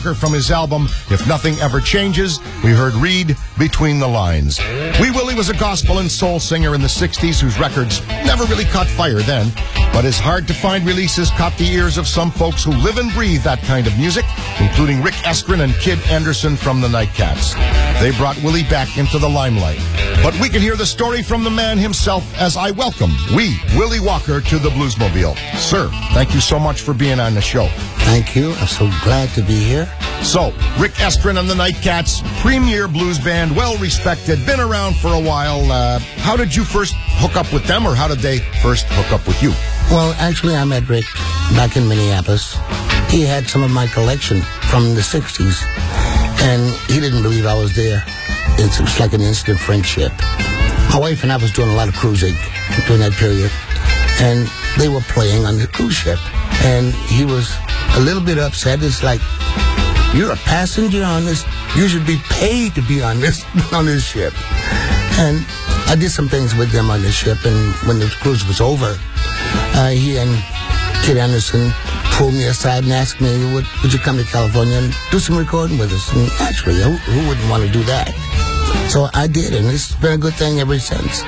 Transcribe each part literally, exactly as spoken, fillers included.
Walker from his album, If Nothing Ever Changes. We heard Read Between the Lines. Wee Willie was a gospel and soul singer in the sixties whose records never really caught fire then, but his hard-to-find releases caught the ears of some folks who live and breathe that kind of music, including Rick Estrin and Kid Anderson from the Nightcats. They brought Willie back into the limelight. But we can hear the story from the man himself as I welcome wee Willie Walker to the Bluesmobile. Sir, thank you so much for being on the show. Thank you. I'm so glad to be here. So, Rick Estrin and the Nightcats, premier blues band, well-respected, been around for a while. Uh, how did you first hook up with them, or how did they first hook up with you? Well, actually, I met Rick back in Minneapolis. He had some of my collection from the sixties, and he didn't believe I was there. It was like an instant friendship. My wife and I was doing a lot of cruising during that period, and they were playing on the cruise ship, and he was a little bit upset. It's like, you're a passenger on this. You should be paid to be on this on this ship. And I did some things with them on the ship, and when the cruise was over, uh, he and Kid Anderson pulled me aside and asked me, would, would you come to California and do some recording with us? And actually, who, who wouldn't want to do that? So I did, and it's been a good thing ever since.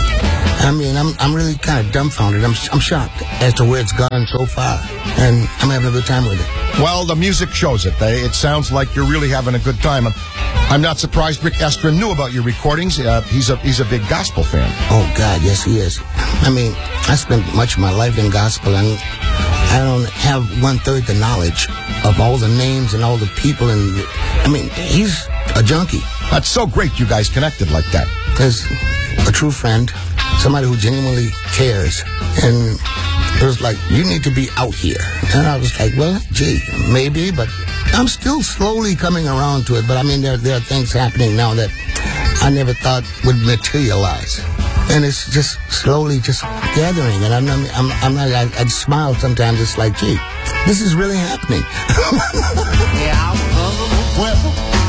I mean, I'm I'm really kind of dumbfounded. I'm I'm shocked as to where it's gone so far, and I'm having a good time with it. Well, the music shows it. They, it sounds like you're really having a good time. I'm not surprised Rick Estrin knew about your recordings. Uh, he's a he's a big gospel fan. Oh God, yes he is. I mean, I spent much of my life in gospel, and I don't have one third the knowledge of all the names and all the people. And I mean, he's a junkie. That's so great you guys connected like that. There's a true friend, somebody who genuinely cares, and it was like, you need to be out here. And I was like, well, gee, maybe, but I'm still slowly coming around to it. But I mean, there, there are things happening now that I never thought would materialize. And it's just slowly just gathering. And I'm, I'm, I'm not, I, I'd smile sometimes. It's like, gee, this is really happening. Yeah, well,